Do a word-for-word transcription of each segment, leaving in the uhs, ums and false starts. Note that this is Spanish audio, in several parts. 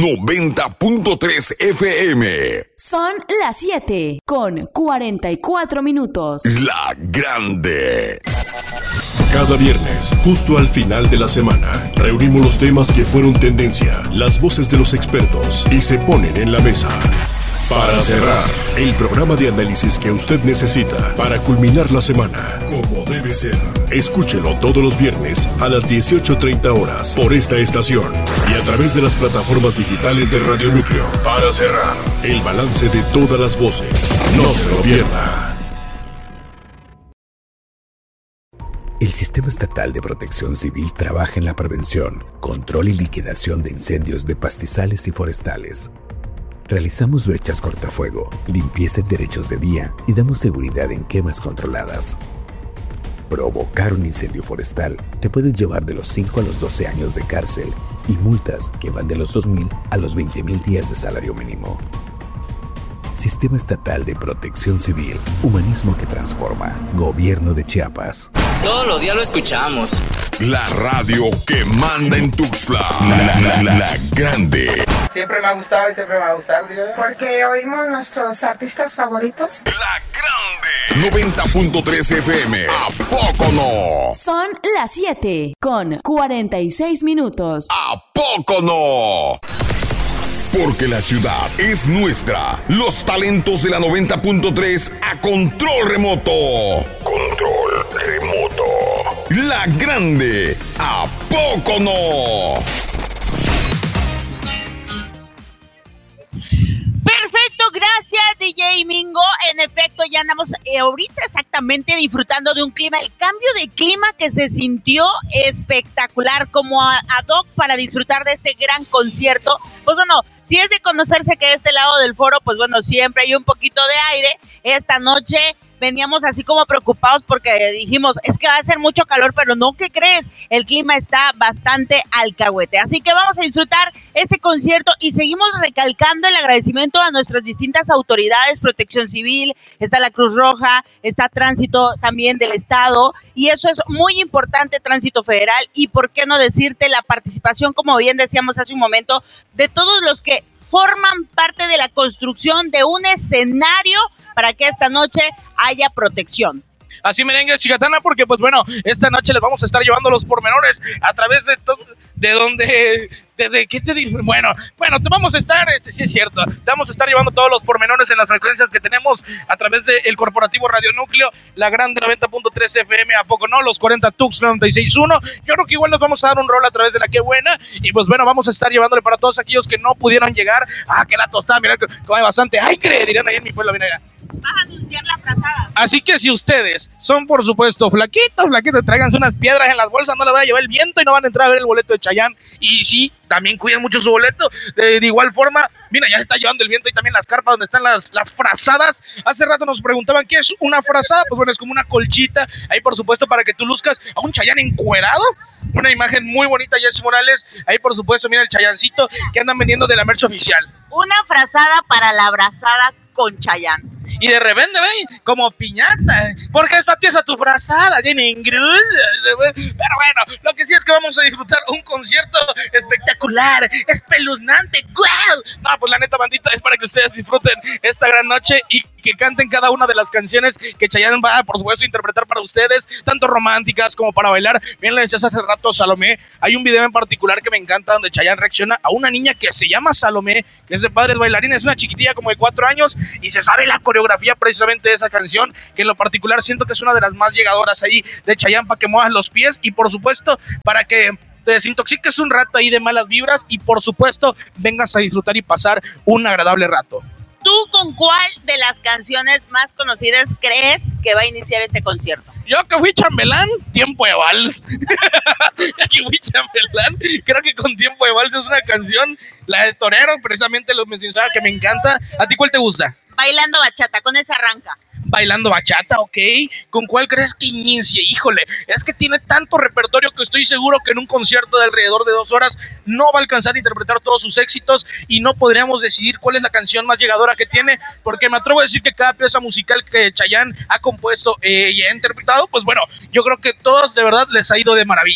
noventa punto tres F M. Son las siete con cuarenta y cuatro minutos. La Grande. Cada viernes, justo al final de la semana, reunimos los temas que fueron tendencia, las voces de los expertos y se ponen en la mesa. Para cerrar, el programa de análisis que usted necesita para culminar la semana, como debe ser. Escúchelo todos los viernes a las dieciocho treinta horas por esta estación y a través de las plataformas digitales de Radio Núcleo. Para cerrar, el balance de todas las voces. No se lo pierda. El Sistema Estatal de Protección Civil trabaja en la prevención, control y liquidación de incendios de pastizales y forestales. Realizamos brechas cortafuego, limpieza en derechos de vía y damos seguridad en quemas controladas. Provocar un incendio forestal te puede llevar de los cinco a los doce años de cárcel y multas que van de los dos mil a los veinte mil días de salario mínimo. Sistema Estatal de Protección Civil, humanismo que transforma. Gobierno de Chiapas. Todos los días lo escuchamos. La radio que manda en Tuxtla. La, la, la, la Grande. Siempre me ha gustado y siempre me va a gustar. Porque oímos nuestros artistas favoritos. La Grande. noventa punto tres F M. ¿A poco no? Son las siete con cuarenta y seis minutos. ¿A poco no? Porque la ciudad es nuestra. Los talentos de la noventa punto tres a control remoto. Control remoto. La Grande. ¿A poco no? Perfecto, gracias D J Mingo. En efecto, ya andamos eh, ahorita exactamente disfrutando de un clima, el cambio de clima que se sintió espectacular, como a, ad hoc para disfrutar de este gran concierto. Pues bueno, si es de conocerse que de este lado del foro, pues bueno, siempre hay un poquito de aire. Esta noche veníamos así como preocupados porque dijimos, es que va a ser mucho calor, pero no, ¿qué crees? El clima está bastante alcahuete. Así que vamos a disfrutar este concierto y seguimos recalcando el agradecimiento a nuestras distintas autoridades, Protección Civil, está la Cruz Roja, está Tránsito también del Estado, y eso es muy importante, Tránsito Federal, y por qué no decirte la participación, como bien decíamos hace un momento, de todos los que forman parte de la construcción de un escenario para que esta noche haya protección. Así merengue, Chicatana, porque pues bueno, esta noche les vamos a estar llevando los pormenores a través de todo, de donde, desde, ¿qué te digo? Bueno, bueno, te vamos a estar, este, sí es cierto, te vamos a estar llevando todos los pormenores en las frecuencias que tenemos a través del corporativo Radio Núcleo, la Grande noventa punto tres F M, ¿a poco no? Los cuarenta Tuxtla noventa y seis punto uno, yo creo que igual nos vamos a dar un rol a través de la Qué Buena, y pues bueno, vamos a estar llevándole para todos aquellos que no pudieron llegar, ah, que la tostada, mira, como hay bastante, ay, cree, dirían ahí en mi pueblo, mira, vas a anunciar la frazada. Así que si ustedes son, por supuesto, flaquitos, flaquitos, tráiganse unas piedras en las bolsas, no les vaya a llevar el viento y no van a entrar a ver el boleto de Chayanne. Y sí, también cuiden mucho su boleto. De, de igual forma, mira, ya está llevando el viento y también las carpas donde están las, las frazadas. Hace rato nos preguntaban, ¿qué es una frazada? Pues bueno, es como una colchita, ahí por supuesto para que tú luzcas a un Chayanne encuerado. Una imagen muy bonita, Jessy Morales. Ahí por supuesto, mira el Chayancito que andan vendiendo de la merch oficial. Una frazada para la abrazada con Chayanne. Y de repente, ven, como piñata, porque está tiesa tu frazada, tiene ingresos. Pero bueno, lo que sí es que vamos a disfrutar un concierto espectacular, espeluznante, ¡guau! No, pues la neta, bandita, es para que ustedes disfruten esta gran noche y que canten cada una de las canciones que Chayanne va, por supuesto, a interpretar para ustedes, tanto románticas como para bailar. Bien, le decías hace rato, Salomé, hay un video en particular que me encanta donde Chayanne reacciona a una niña que se llama Salomé, que es de padres bailarines, es una chiquitilla como de cuatro años y se sabe la coreografía precisamente de esa canción, que en lo particular siento que es una de las más llegadoras ahí de Chayanne, para que muevas los pies y por supuesto para que te desintoxiques un rato ahí de malas vibras y por supuesto vengas a disfrutar y pasar un agradable rato. ¿Tú con cuál de las canciones más conocidas crees que va a iniciar este concierto? Yo que fui chambelán, Tiempo de Vals. Yo que fui chambelán, creo que con Tiempo de Vals es una canción, la de Torero, precisamente lo mencionaba, que me encanta. ¿A ti cuál te gusta? Bailando Bachata, con esa arranca. Bailando Bachata, ok. ¿Con cuál crees que inicie? Híjole, es que tiene tanto repertorio que estoy seguro que en un concierto de alrededor de dos horas no va a alcanzar a interpretar todos sus éxitos y no podríamos decidir cuál es la canción más llegadora que tiene, porque me atrevo a decir que cada pieza musical que Chayanne ha compuesto eh, y ha interpretado, pues bueno, yo creo que todos de verdad les ha ido de maravilla.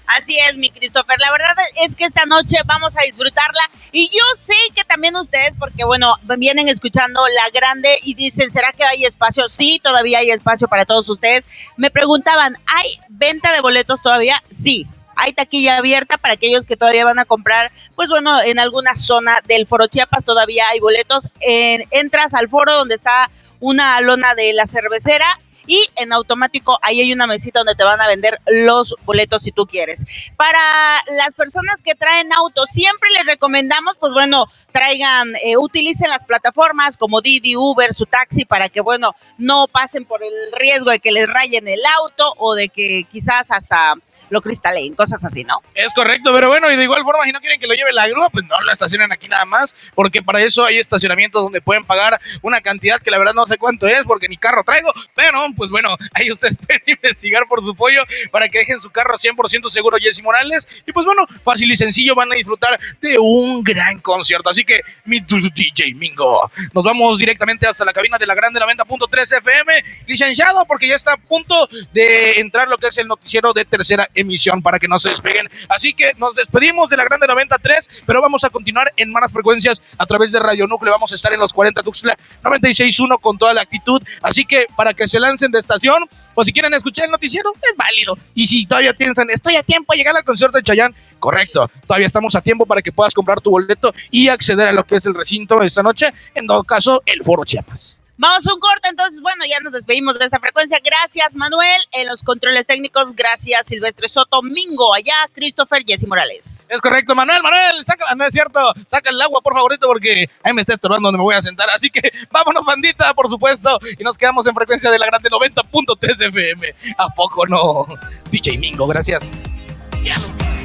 Así es, mi Christopher. La verdad es que esta noche vamos a disfrutarla y yo sé que también ustedes, porque bueno, vienen escuchando La Grande y dicen, ¿será que hay espacio? Sí, todavía hay espacio para todos ustedes. Me preguntaban, ¿hay venta de boletos todavía? Sí. Hay taquilla abierta para aquellos que todavía van a comprar, pues bueno, en alguna zona del Foro Chiapas todavía hay boletos. En, entras al foro donde está una lona de la cervecera y en automático ahí hay una mesita donde te van a vender los boletos si tú quieres. Para las personas que traen auto, siempre les recomendamos, pues bueno, traigan, eh, utilicen las plataformas como Didi, Uber, su taxi, para que bueno, no pasen por el riesgo de que les rayen el auto o de que quizás hasta lo cristaleen, cosas así, ¿no? Es correcto, pero bueno, y de igual forma, si no quieren que lo lleve la grúa, pues no lo estacionen aquí nada más, porque para eso hay estacionamientos donde pueden pagar una cantidad que la verdad no sé cuánto es, porque ni carro traigo, pero pues bueno, ahí ustedes pueden investigar por su pollo para que dejen su carro cien por ciento seguro, Jessy Morales, y pues bueno, fácil y sencillo, van a disfrutar de un gran concierto, así que mi D J Mingo, nos vamos directamente hasta la cabina de La Grande noventa punto tres F M, licenciado, porque ya está a punto de entrar lo que es el noticiero de tercera emisión para que no se despeguen. Así que nos despedimos de La Grande noventa y tres, pero vamos a continuar en más frecuencias a través de Radio Núcleo. Vamos a estar en los cuarenta Tuxtla noventa y seis punto uno con toda la actitud. Así que para que se lancen de estación, o si quieren escuchar el noticiero, es válido. Y si todavía piensan, estoy a tiempo de llegar al concierto de Chayanne, correcto, todavía estamos a tiempo para que puedas comprar tu boleto y acceder a lo que es el recinto esta noche, en todo caso, el Foro Chiapas. Vamos a un corte, entonces, bueno, ya nos despedimos de esta frecuencia. Gracias, Manuel, en los controles técnicos. Gracias, Silvestre Soto, Mingo, allá, Christopher, Jessy Morales. Es correcto, Manuel, Manuel, saca, no es cierto, saca el agua, por favorito, porque ahí me está estorbando donde me voy a sentar. Así que vámonos, bandita, por supuesto, y nos quedamos en frecuencia de La Grande noventa punto tres F M. ¿A poco no? D J Mingo, gracias. Ya.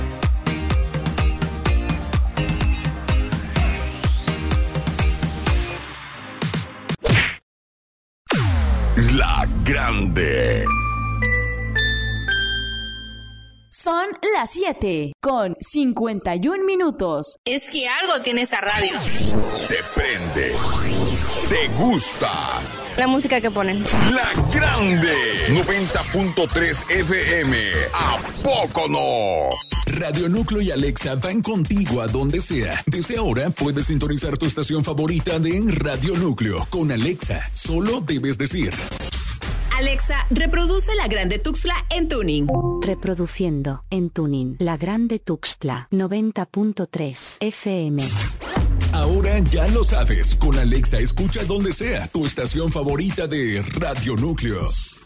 La Grande. Son las siete con cincuenta y un minutos. Es que algo tiene esa radio. Te prende. Te gusta. La música que ponen. La Grande noventa punto tres F M. ¿A poco no? Radio Núcleo y Alexa van contigo a donde sea. Desde ahora puedes sintonizar tu estación favorita de Radio Núcleo. Con Alexa, solo debes decir: Alexa, reproduce La Grande Tuxtla en tuning. Reproduciendo en tuning La Grande Tuxtla noventa punto tres F M. Ahora ya lo sabes. Con Alexa escucha donde sea tu estación favorita de Radio Núcleo.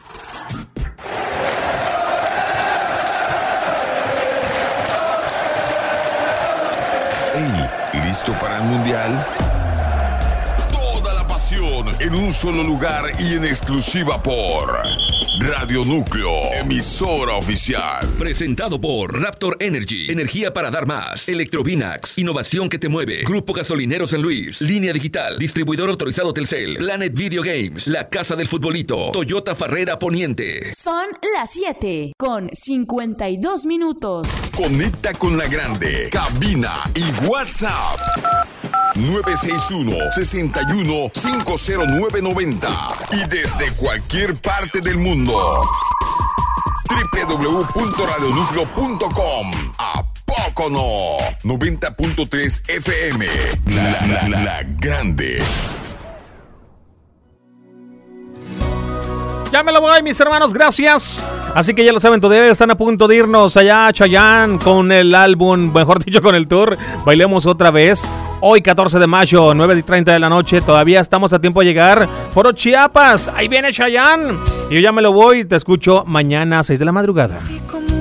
Hey, ¿listo para el mundial? Toda la pasión en un solo lugar y en exclusiva por Radio Núcleo, emisora oficial. Presentado por Raptor Energy, energía para dar más. Electrovinax, innovación que te mueve. Grupo Gasolinero San Luis, Línea Digital, distribuidor autorizado Telcel, Planet Video Games, La Casa del Futbolito, Toyota Farrera Poniente. Son las siete con cincuenta y dos minutos. Conecta con La Grande, cabina y WhatsApp nueve seis uno, seis uno, cinco cero nueve nueve cero y desde cualquier parte del mundo doble u doble u doble u punto radio núcleo punto com. ¿A poco no? noventa punto tres F M. La, la, la, la Grande. Ya me lo voy, mis hermanos, gracias. Así que ya lo saben, todavía están a punto de irnos allá a Chayanne con el álbum, mejor dicho, con el tour Bailemos Otra Vez. Hoy, catorce de mayo, nueve y treinta de la noche, todavía estamos a tiempo de llegar. Foro Chiapas, ahí viene Chayanne. Y yo ya me lo voy, te escucho mañana a seis de la madrugada. Así como